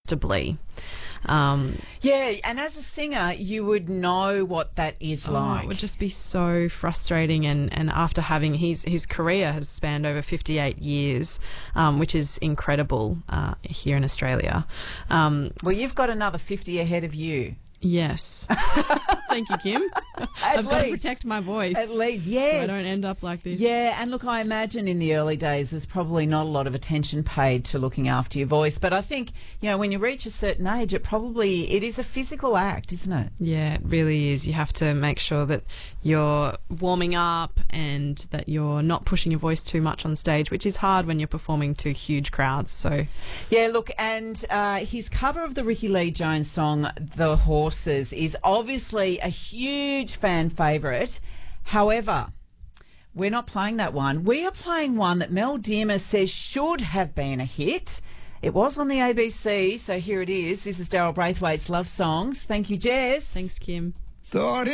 comfortably. Yeah, and as a singer, you would know what that is like. It would just be so frustrating. And after having his career has spanned over 58 years, which is incredible here in Australia. Well, you've got another 50 ahead of you. Yes. Thank you, Kim. I've got to protect my voice. At least, yes. So I don't end up like this. Yeah, and look, I imagine in the early days there's probably not a lot of attention paid to looking after your voice. But I think, when you reach a certain age, it is a physical act, isn't it? Yeah, it really is. You have to make sure that you're warming up and that you're not pushing your voice too much on stage, which is hard when you're performing to huge crowds. So, yeah, look, and his cover of the Ricky Lee Jones song, The Horses, is obviously a huge fan favourite. However, we're not playing that one. We are playing one that Mel Dearmer says should have been a hit. It was on the ABC, so here it is. This is Daryl Braithwaite's Love Songs. Thank you, Jess. Thanks, Kim. Thought